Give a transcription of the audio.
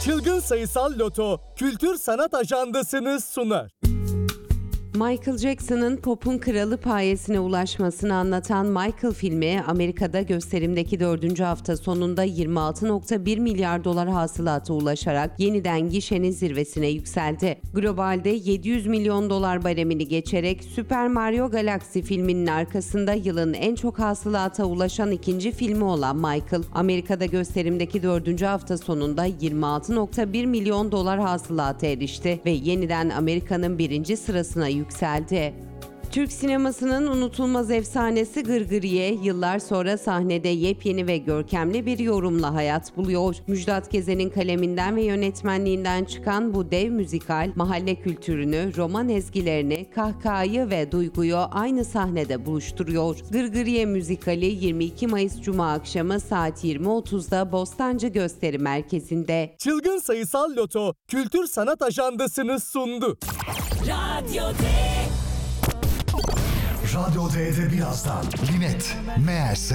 Çılgın Sayısal Loto Kültür Sanat Ajandası'nı sunar. Michael Jackson'ın pop'un kralı payesine ulaşmasını anlatan Michael filmi Amerika'da gösterimdeki 4. hafta sonunda 26,1 milyar dolar hasılata ulaşarak yeniden gişenin zirvesine yükseldi. Globalde 700 milyon dolar baremini geçerek Super Mario Galaxy filminin arkasında yılın en çok hasılata ulaşan ikinci filmi olan Michael, Amerika'da gösterimdeki 4. hafta sonunda 26,1 milyon dolar hasılata erişti ve yeniden Amerika'nın 1. sırasına yükseldi. Türk sinemasının unutulmaz efsanesi Gırgırye yıllar sonra sahnede yepyeni ve görkemli bir yorumla hayat buluyor. Müjdat Gezen'in kaleminden ve yönetmenliğinden çıkan bu dev müzikal, mahalle kültürünü, roman ezgilerini, kahkahayı ve duyguyu aynı sahnede buluşturuyor. Gırgırye müzikali 22 Mayıs Cuma akşamı saat 20.30'da Bostancı Gösteri Merkezi'nde. Çılgın Sayısal Loto Kültür Sanat Ajandası'nı sundu. Radyo D'de birazdan Linet meğerse